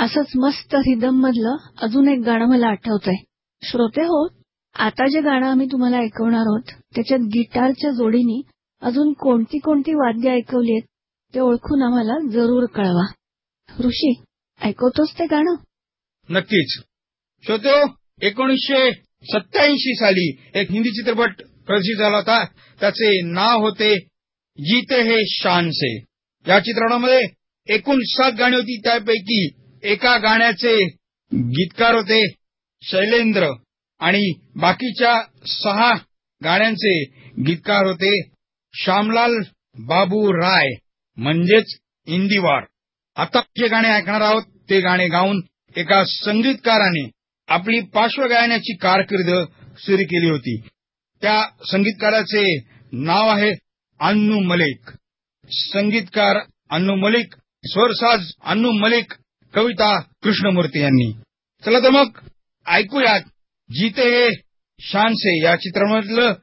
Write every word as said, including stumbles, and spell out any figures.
असंच मस्त रिदम मधलं अजून एक गाणं मला आठवतंय. श्रोते हो, आता जे गाणं आम्ही तुम्हाला ऐकवणार आहोत त्याच्यात गिटारच्या जोडीने अजून कोणती कोणती वाद्य ऐकवलीत ते ओळखून आम्हाला जरूर कळवा. ऋषी, ऐकवतोस ते गाणं? नक्कीच. श्रोते हो, एकोणीसशे सत्याऐंशी साली एक हिंदी चित्रपट प्रदर्शित झाला होता. त्याचे नाव होते जीते है शान से. या चित्रपटामध्ये एकूण सात गाणी होती. त्यापैकी एका गाण्याचे गीतकार होते शैलेंद्र आणि बाकीच्या सहा गाण्यांचे गीतकार होते श्यामलाल बाबू राय म्हणजेच इंदिवार. आता जे गाणे ऐकणार आहोत ते गाणे गाऊन एका संगीतकाराने आपली पार्श्वगायनाची कारकीर्द सुरू केली होती. त्या संगीतकाराचे नाव आहे अन्नू मलिक. संगीतकार अन्नू मलिक, स्वरसाज अन्नू मलिक, कविता कृष्णमूर्ती यांनी. चला तर मग ऐकूयात जीते हे शान से या चित्रपटातलं